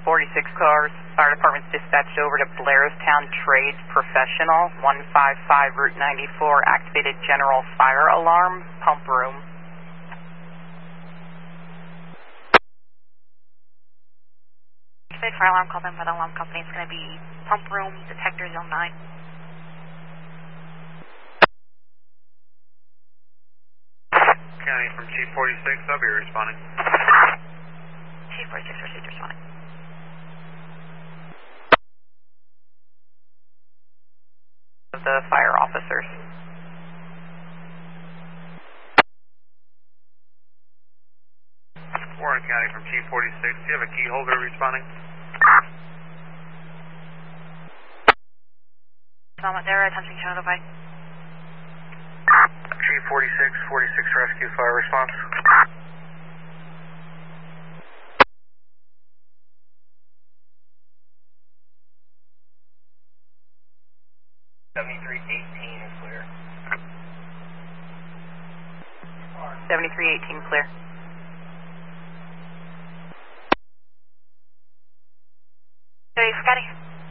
46 cars. Fire department's dispatched over to Blairstown Trades Professional, 155 Route 94, activated general fire alarm, pump room. Activated fire alarm, call them by the alarm company. It's going to be pump room, detector zone 9. County from Chief 46, I'll be responding. Chief 46, received, responding. The fire officers. Warren County from Chief 46, do you have a key holder responding? Moment there, attempting to notify. Chief 46, 46 rescue fire response. is clear. 7318 clear. Hey, Scotty.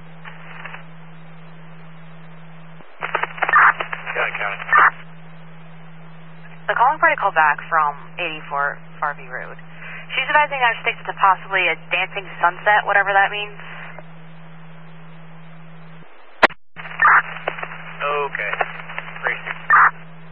County. The calling party called back from 84 Farvey Road. She's advising I stick to possibly a dancing sunset, whatever that means.